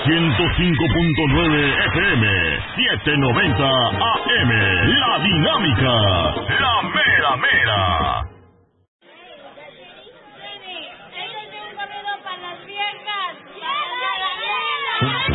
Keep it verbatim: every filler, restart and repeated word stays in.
ciento cinco punto nueve F M, setecientos noventa A M. La Dinámica, la mera mera. Un